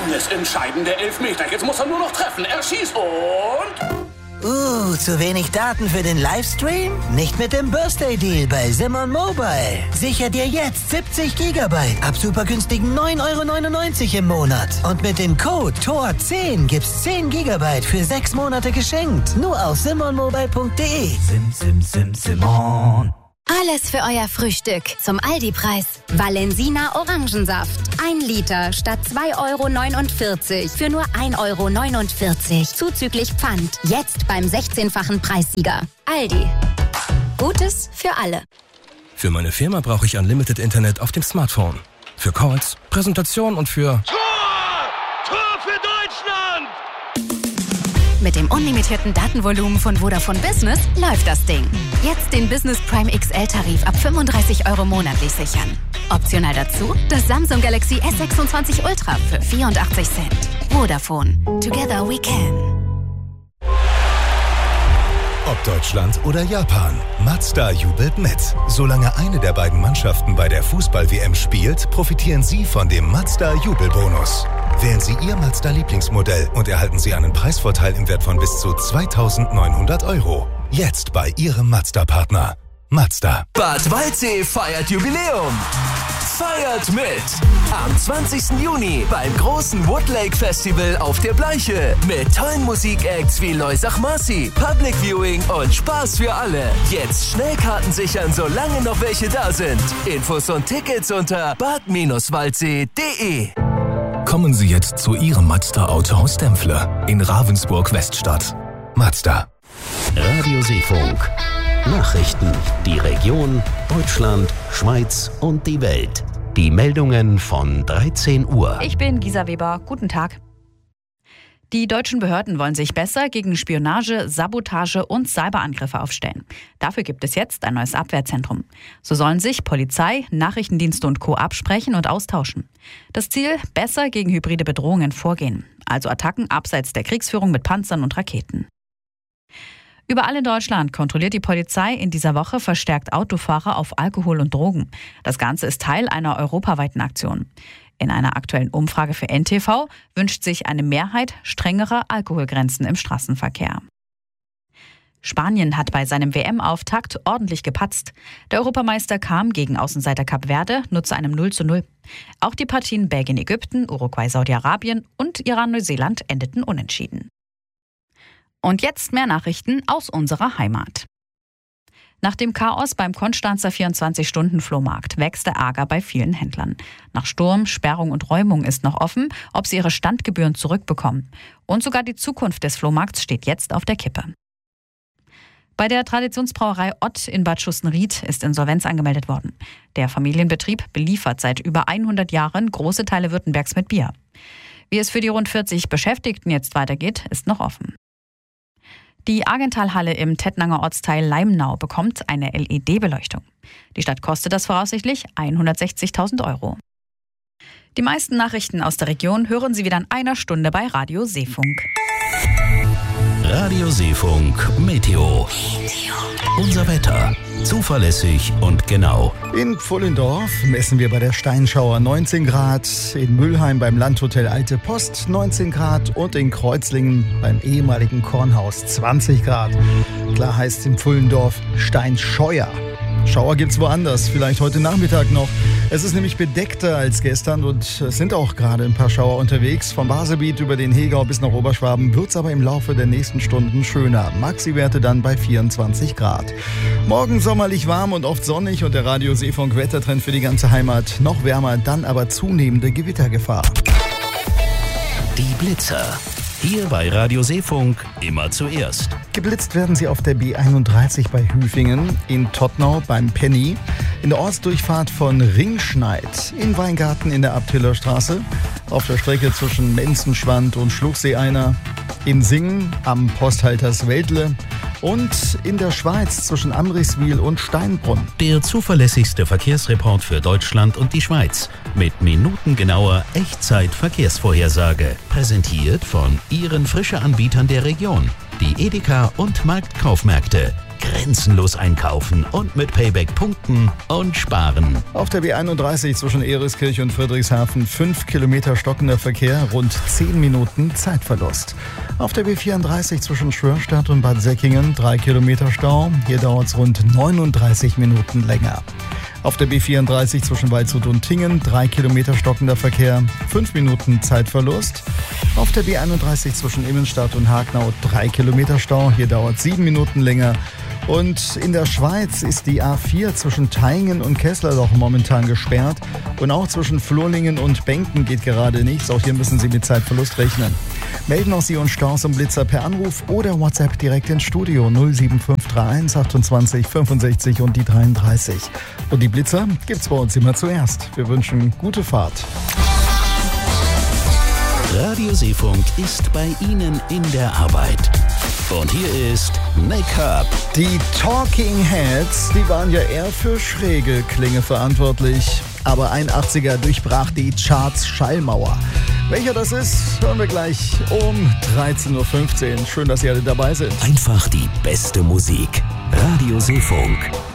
Alles entscheidende Elfmeter. Jetzt muss er nur noch treffen. Er schießt und... zu wenig Daten für den Livestream? Nicht mit dem Birthday Deal bei Simon Mobile. Sicher dir jetzt 70 Gigabyte ab super günstigen 9,99 € im Monat. Und mit dem Code TOR10 gibt's 10 Gigabyte für 6 Monate geschenkt. Nur auf simonmobile.de. Simon. Alles für euer Frühstück zum Aldi-Preis. Valensina Orangensaft. 1 Liter statt 2,49 € für nur 1,49 € zuzüglich Pfand. Jetzt beim 16-fachen Preissieger. Aldi. Gutes für alle. Für meine Firma brauche ich Unlimited Internet auf dem Smartphone. Für Calls, Präsentation und für... Tor für Deutschland! Mit dem unlimitierten Datenvolumen von Vodafone Business läuft das Ding. Jetzt den Business Prime XL-Tarif ab 35 € monatlich sichern. Optional dazu das Samsung Galaxy S26 Ultra für 84 Cent. Vodafone. Together we can. Ob Deutschland oder Japan, Mazda jubelt mit. Solange eine der beiden Mannschaften bei der Fußball-WM spielt, profitieren Sie von dem Mazda-Jubelbonus. Wählen Sie Ihr Mazda-Lieblingsmodell und erhalten Sie einen Preisvorteil im Wert von bis zu 2.900 €. Jetzt bei Ihrem Mazda-Partner. Mazda. Bad Waldsee feiert Jubiläum. Feiert mit! Am 20. Juni beim großen Woodlake Festival auf der Bleiche. Mit tollen Musikacts wie Loisach Marcy, Public Viewing und Spaß für alle. Jetzt Schnellkarten sichern, solange noch welche da sind. Infos und Tickets unter bad-waldsee.de. Kommen Sie jetzt zu Ihrem Mazda Autohaus Dempfle in Ravensburg-Weststadt. Mazda. Radio Seefunk. Nachrichten, die Region, Deutschland, Schweiz und die Welt. Die Meldungen von 13 Uhr. Ich bin Gisa Weber. Guten Tag. Die deutschen Behörden wollen sich besser gegen Spionage, Sabotage und Cyberangriffe aufstellen. Dafür gibt es jetzt ein neues Abwehrzentrum. So sollen sich Polizei, Nachrichtendienste und Co. absprechen und austauschen. Das Ziel: besser gegen hybride Bedrohungen vorgehen. Also Attacken abseits der Kriegsführung mit Panzern und Raketen. Überall in Deutschland kontrolliert die Polizei in dieser Woche verstärkt Autofahrer auf Alkohol und Drogen. Das Ganze ist Teil einer europaweiten Aktion. In einer aktuellen Umfrage für NTV wünscht sich eine Mehrheit strengerer Alkoholgrenzen im Straßenverkehr. Spanien hat bei seinem WM-Auftakt ordentlich gepatzt. Der Europameister kam gegen Außenseiter Kap Verde nur zu einem 0:0. Auch die Partien Belgien-Ägypten, Uruguay-Saudi-Arabien und Iran-Neuseeland endeten unentschieden. Und jetzt mehr Nachrichten aus unserer Heimat. Nach dem Chaos beim Konstanzer 24-Stunden-Flohmarkt wächst der Ärger bei vielen Händlern. Nach Sturm, Sperrung und Räumung ist noch offen, ob sie ihre Standgebühren zurückbekommen. Und sogar die Zukunft des Flohmarkts steht jetzt auf der Kippe. Bei der Traditionsbrauerei Ott in Bad Schustenried ist Insolvenz angemeldet worden. Der Familienbetrieb beliefert seit über 100 Jahren große Teile Württembergs mit Bier. Wie es für die rund 40 Beschäftigten jetzt weitergeht, ist noch offen. Die Argentalhalle im Tettnanger Ortsteil Leimnau bekommt eine LED-Beleuchtung. Die Stadt kostet das voraussichtlich 160.000 €. Die meisten Nachrichten aus der Region hören Sie wieder in einer Stunde bei Radio Seefunk. Radio Seefunk Meteo. Unser Wetter. Zuverlässig und genau. In Pfullendorf messen wir bei der Steinschauer 19 Grad, in Mülheim beim Landhotel Alte Post 19 Grad und in Kreuzlingen beim ehemaligen Kornhaus 20 Grad. Klar heißt in Pfullendorf Steinscheuer. Schauer gibt's woanders, vielleicht heute Nachmittag noch. Es ist nämlich bedeckter als gestern und es sind auch gerade ein paar Schauer unterwegs. Vom Basebiet über den Hegau bis nach Oberschwaben wird's aber im Laufe der nächsten Stunden schöner. Maxi-Werte dann bei 24 Grad. Morgen sommerlich warm und oft sonnig und der Radio Seefunk Wettertrend für die ganze Heimat. Noch wärmer, dann aber zunehmende Gewittergefahr. Die Blitzer. Hier bei Radio Seefunk immer zuerst. Geblitzt werden sie auf der B31 bei Hüfingen, in Tottnau beim Penny, in der Ortsdurchfahrt von Ringschneid, in Weingarten in der Abtiller Straße, auf der Strecke zwischen Menzenschwand und Schluchsee-Einer, in Singen am Posthalters Weltle und in der Schweiz zwischen Amriswil und Steinbrunn. Der zuverlässigste Verkehrsreport für Deutschland und die Schweiz mit minutengenauer Echtzeit-Verkehrsvorhersage. Präsentiert von Ihren Frische-Anbietern der Region, die Edeka und Marktkaufmärkte. grenzenlos einkaufen und mit Payback punkten und sparen. Auf der B31 zwischen Eriskirch und Friedrichshafen 5 Kilometer stockender Verkehr, rund 10 Minuten Zeitverlust. Auf der B34 zwischen Schwörstadt und Bad Säckingen 3 Kilometer Stau. Hier dauert es rund 39 Minuten länger. Auf der B34 zwischen Waldshut und Tingen 3 Kilometer stockender Verkehr, 5 Minuten Zeitverlust. Auf der B31 zwischen Immenstadt und Hagnau 3 Kilometer Stau, hier dauert 7 Minuten länger. Und in der Schweiz ist die A4 zwischen Thaingen und Kesslerloch momentan gesperrt. Und auch zwischen Flurlingen und Benken geht gerade nichts. Auch hier müssen Sie mit Zeitverlust rechnen. Melden auch Sie uns Staus und Blitzer per Anruf oder WhatsApp direkt ins Studio 07531 28 65 und die 33. Und die Blitzer gibt's bei uns immer zuerst. Wir wünschen gute Fahrt. Radio Seefunk ist bei Ihnen in der Arbeit. Und hier ist Make-up. Die Talking Heads, die waren ja eher für schräge Klänge verantwortlich. Aber ein 80er durchbrach die Charts-Schallmauer. Welcher das ist, hören wir gleich um 13.15 Uhr. Schön, dass Sie alle dabei sind. Einfach die beste Musik. Radio Seefunk.